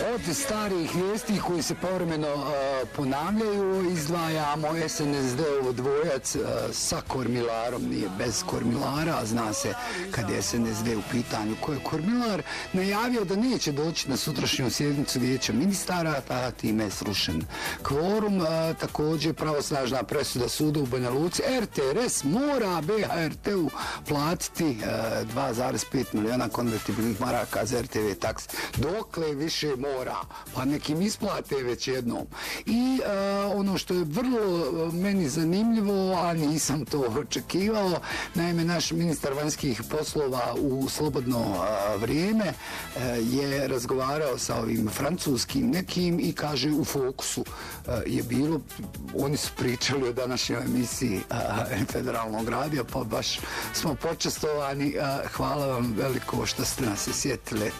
Od starih vijesti koji se povremeno ponavljaju izdvajamo SNSD-ov dvojac sa Kormilarom, nije bez Kormilara, a zna se kad je SNSD u pitanju ko je Kormilar, najavio da neće doći na sutrašnju sjednicu vijeća ministara, a time je srušen kvorum. Također pravosnažna presuda suda u Banja Luci, RTRS mora BHRT-u platiti 2,5 miliona konvertibilnih maraka za RTV taks. Dokle više mora? Pa nekim isplate već jednom. I ono što je vrlo meni zanimljivo, a nisam to očekivao, naime naš ministar vanjskih poslova u slobodno vrijeme je razgovarao sa ovim francuskim nekim i kaže u Fokusu je bilo, oni su pričali o današnjoj emisiji Federalnog radija, pa baš smo počastovani. Hvala vam veliko što ste nas sjetili.